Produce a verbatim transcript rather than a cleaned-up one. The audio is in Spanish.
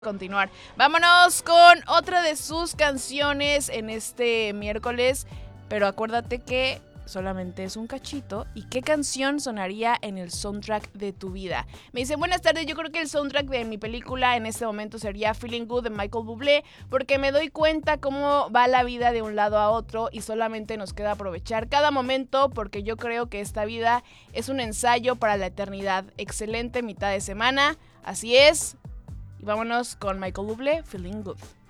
Continuar. Vámonos con otra de sus canciones en este miércoles, pero acuérdate que solamente es un cachito. ¿Y qué canción sonaría en el soundtrack de tu vida? Me dicen, buenas tardes, yo creo que el soundtrack de mi película en este momento sería Feeling Good de Michael Bublé, porque me doy cuenta cómo va la vida de un lado a otro y solamente nos queda aprovechar cada momento, porque yo creo que esta vida es un ensayo para la eternidad. Excelente mitad de semana, así es. Y vámonos con Michael Bublé, Feeling Good.